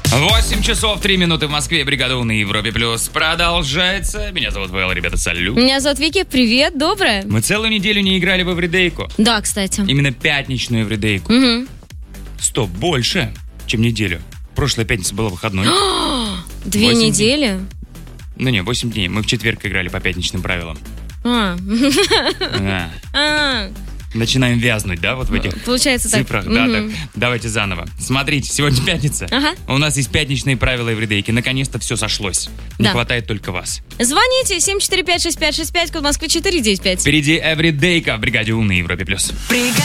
8 часов 3 минуты в Москве. Бригада У на Европе Плюс продолжается. Меня зовут Вэл, ребята, салют. Меня зовут Вики, привет, доброе. Мы целую неделю не играли в эвридейку. Да, кстати. Именно пятничную эвридейку. Угу. Стоп, больше, чем неделю. Прошлая пятница была выходной. 2 недели? Ну не, 8 дней. Мы в четверг играли по пятничным правилам. Да. Начинаем вязнуть, да, вот в этих Получается цифрах. так. Да, так. Давайте заново. Смотрите, сегодня пятница. Ага. У нас есть пятничные правила эвридейки. Наконец-то все сошлось. Не Да. хватает только вас. Звоните 745-6565, код Москвы 495. Впереди эвридейка в бригаде У на Европе Плюс.